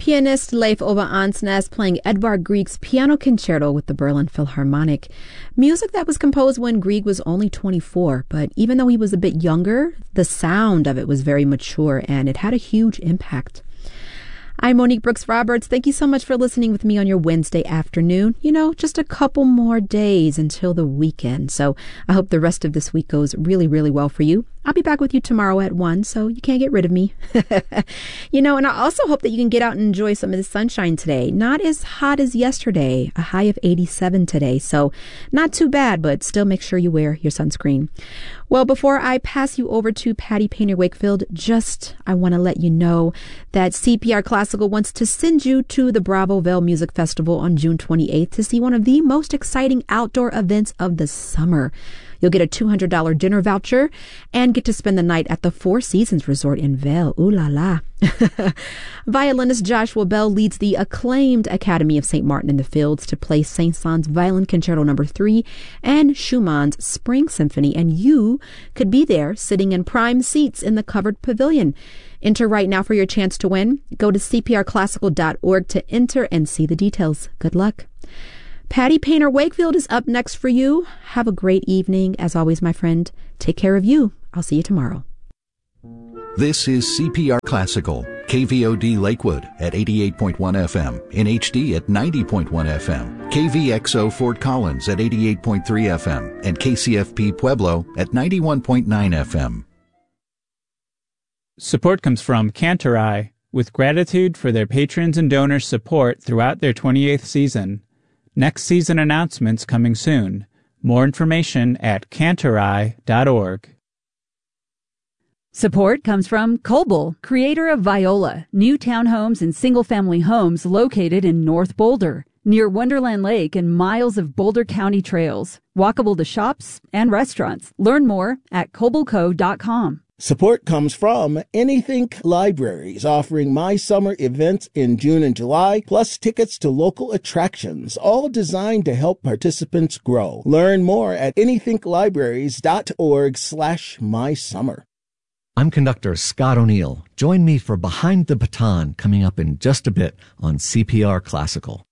pianist Leif Ove Ansnes playing Edvard Grieg's piano concerto with the Berlin Philharmonic. Music that was composed when Grieg was only 24, but even though he was a bit younger, the sound of it was very mature and it had a huge impact. I'm Monique Brooks Roberts. Thank you so much for listening with me on your Wednesday afternoon. You know, just a couple more days until the weekend. So I hope the rest of this week goes really, really well for you. I'll be back with you tomorrow at 1, so you can't get rid of me. You know, and I also hope that you can get out and enjoy some of the sunshine today. Not as hot as yesterday, a high of 87 today. So not too bad, but still make sure you wear your sunscreen. Well, before I pass you over to Patty Painter Wakefield, I want to let you know that CPR Classical wants to send you to the Bravo Vale Music Festival on June 28th to see one of the most exciting outdoor events of the summer. You'll get a $200 dinner voucher and get to spend the night at the Four Seasons Resort in Vail. Ooh la la. Violinist Joshua Bell leads the acclaimed Academy of St. Martin in the Fields to play Saint-Saëns Violin Concerto No. 3 and Schumann's Spring Symphony, and you could be there sitting in prime seats in the covered pavilion. Enter right now for your chance to win. Go to cprclassical.org to enter and see the details. Good luck. Patty Painter Wakefield is up next for you. Have a great evening. As always, my friend, take care of you. I'll see you tomorrow. This is CPR Classical, KVOD Lakewood at 88.1 FM, NHD at 90.1 FM, KVXO Fort Collins at 88.3 FM, and KCFP Pueblo at 91.9 FM. Support comes from Cantorai, with gratitude for their patrons and donors' support throughout their 28th season. Next season announcements coming soon. More information at cantorai.org. Support comes from Coble, creator of Viola, new townhomes and single-family homes located in North Boulder, near Wonderland Lake and miles of Boulder County trails, walkable to shops and restaurants. Learn more at cobleco.com. Support comes from Anythink Libraries, offering My Summer events in June and July, plus tickets to local attractions, all designed to help participants grow. Learn more at anythinklibraries.org/mysummer. I'm conductor Scott O'Neill. Join me for Behind the Baton coming up in just a bit on CPR Classical.